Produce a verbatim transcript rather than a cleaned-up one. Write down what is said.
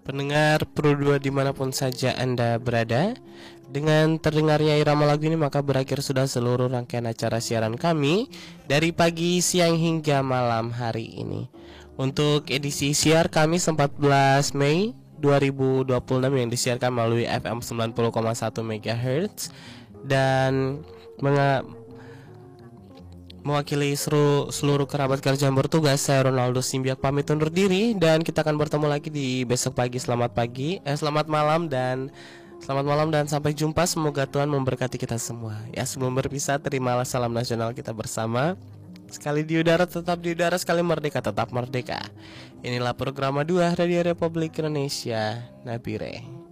Pendengar Pro dua dimanapun saja Anda berada, dengan terdengarnya irama lagu ini maka berakhir sudah seluruh rangkaian acara siaran kami dari pagi, siang hingga malam hari ini. Untuk edisi siar Kamis empat belas Mei dua ribu dua puluh enam yang disiarkan melalui F M sembilan puluh koma satu megahertz dan menga- mewakili seluruh, seluruh kerabat kerja yang bertugas, saya Ronaldo Simbiak pamit undur diri dan kita akan bertemu lagi di besok pagi. Selamat pagi, eh selamat malam dan selamat malam dan sampai jumpa. Semoga Tuhan memberkati kita semua. Ya, sebelum berpisah, terimalah salam nasional kita bersama. Sekali di udara tetap di udara, sekali merdeka tetap merdeka. Inilah program dua Radio Republik Indonesia, Nabire.